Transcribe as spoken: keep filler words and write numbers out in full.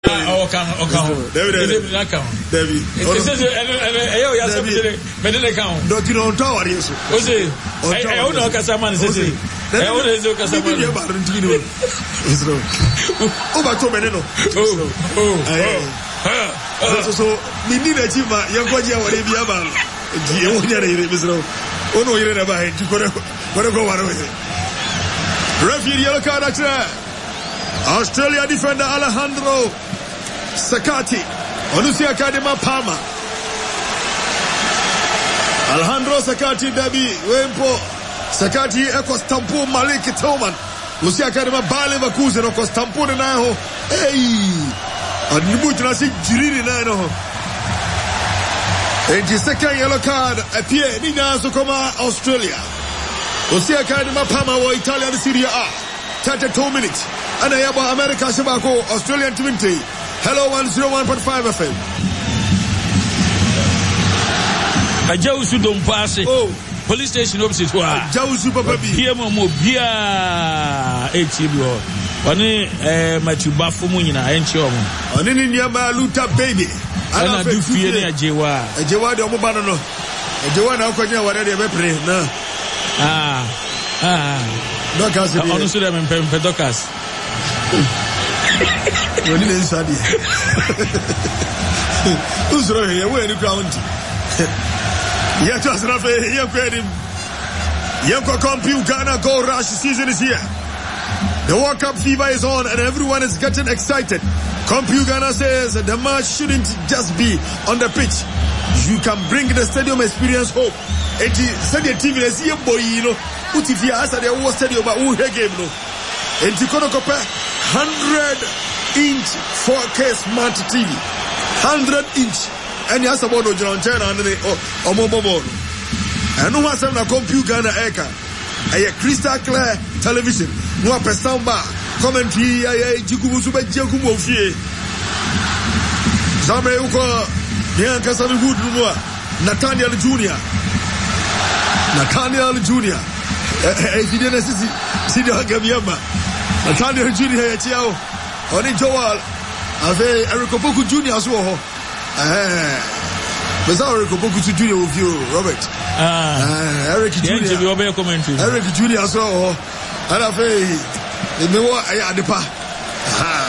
Oh, come, oh, come. David, David, David. David. It says, "Hey, you are something." But then they come. Don't you know tower is? What's it? I don't know Casaman. Says it. I don't know Casaman. You are not doing it. Oh, but to Beneno. Oh, oh. So, we need a team. Young Quadia, whatever you have. You won't get it, Mister Oh no, you're never going to go one away. Referee yellow card at Australia defender Alejandro Sakati, Onusia Kadima Palma. Alejandro Sakati Dabi Wempo Sakati Ekos Tampu Malik Toman. Lucia Kadima Bale Vakuzen Okos Tampu Naho. Hey, and Nibutrasi Jiri Nano. And the second yellow card appear Nina Sokoma Australia. Lucia Kadima Palma or Italian Serie A. thirty-two minutes. And I have America Shabako, Australian twenty. Hello, one oh one point five F M. A Jausu don't pass it. Oh, police station opposite. Jausu Papa B. Here, Momo Bia, eighteen. One, eh, Matthew Bafumina, and Chom. On in Yama Luta baby. I don't do fear a Jewa. A Jewa de Omobano. A Jewa now, whatever they pray. No. Ah, ah. No, Cassie. I honestly, I'm in Pedocas. You need to study. Who's right here? Where are you going? You just enough. You paid him. Yanko Compu Ghana Gold Rush season is here. The World Cup fever is on and everyone is getting excited. Compu Ghana says the match shouldn't just be on the pitch. You can bring the stadium experience home. And the stadium T V is here, boy, you know. Utifia asa the whole stadium, but who game no. And the Konokope one hundred inch four K smart T V, one hundred inch. And yes, about the John China and the Omobobo. And no one said na Compu Ghana Eka. A crystal clear television. No per soundbar. Commentary. A Jikubu Super Jakumo Fie. Zamre Uko. Bianca Savi Wood Lumua. Nathaniel Junior Nathaniel Junior If you didn't see, see the Hagamiama. Nathaniel Junior Chiao. Oni Joel. Ave Eric Opoku Junior as well. Eh. But Eric Opoku Junior with you, Robert. Ah. Eric Junior. Eric Junior as well. And Ave. The Mewa Ayadepa.